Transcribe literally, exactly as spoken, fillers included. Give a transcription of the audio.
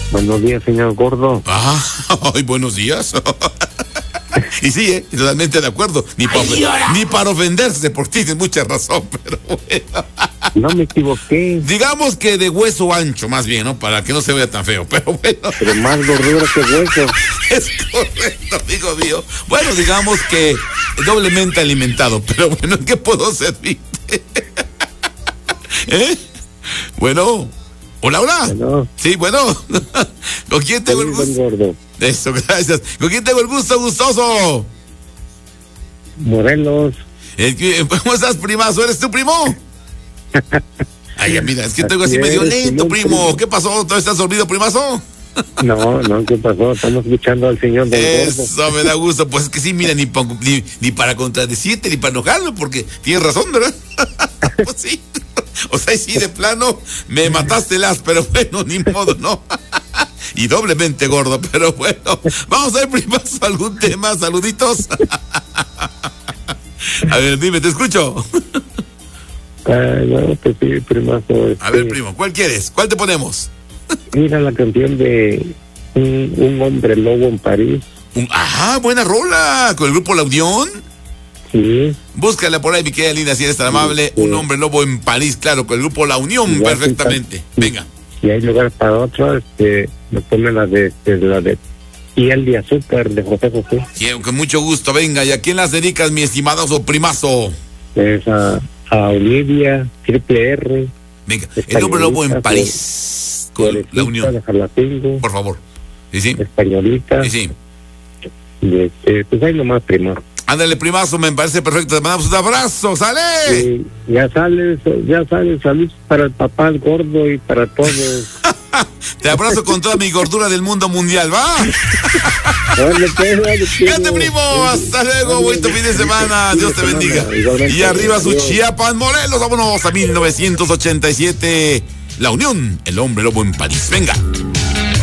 Buenos días, señor Gordo. Ah, ay, buenos días. Y sí, ¿eh? Totalmente de acuerdo. Ni, pa Ay, ni para ofenderse, porque tienes mucha razón, pero bueno. No me equivoqué. Digamos que de hueso ancho, más bien, ¿no? Para que no se vea tan feo, pero bueno. Pero más gordura que hueso. Es correcto, amigo mío. Bueno, digamos que doblemente alimentado, pero bueno, ¿en qué puedo servirte? ¿Eh? Bueno. Hola, hola. Bueno. Sí, bueno. ¿Con quién tengo el gusto? Gordo. Eso, gracias. ¿Con quién tengo el gusto, gustoso? Morelos. El, ¿Cómo estás, primazo? ¿Eres tu primo? Ay, mira, es que tengo así, así medio lento, primo. primo. ¿Qué pasó? ¿Todavía estás dormido, primazo? No, no, ¿qué pasó? Estamos escuchando al señor del Eso, Gordo. me da gusto. Pues es que sí, mira, ni, pa, ni, ni para contradecirte, ni para enojarme, porque tienes razón, ¿verdad? Pues sí. O sea, sí, de plano, me mataste las, pero bueno, ni modo, ¿no? Y doblemente gordo, pero bueno. Vamos a ver, primazo, algún tema, saluditos. A ver, dime, te escucho. Ay, no, pues sí, primazo. Este... A ver, primo, ¿cuál quieres? ¿Cuál te ponemos? Mira la canción de un, un hombre lobo en París. Un, ajá, buena rola, con el grupo La Unión. Sí. Búscala por ahí, mi querida Lina, si eres tan amable. Sí. Un hombre lobo en París, claro, con el grupo La Unión, sí, perfectamente. Está, venga. Si hay lugar para otro, este, me pone la de, de la de Piel de Azúcar de José José. Sí, con mucho gusto, venga. ¿Y a quién las dedicas, mi estimado o primazo? Es a, a Olivia, Triple R. Venga, el hombre lobo en París, con La Unión. De Jalacingo, por favor. Sí, sí. Españolita. Sí, sí. Y este, pues ahí nomás, primo. Ándale, primazo, me parece perfecto. Te mandamos un abrazo, ¡sale! Sí, ya sale, ya sale, saludos para el papá, el gordo y para todos. Te abrazo con toda mi gordura del mundo mundial, ¿va? Cállate, primo, hasta luego, bonito fin de semana, Dios te bendiga. Y arriba su Chiapas, Morelos, vámonos a mil novecientos ochenta y siete, La Unión, el hombre lobo en París, venga.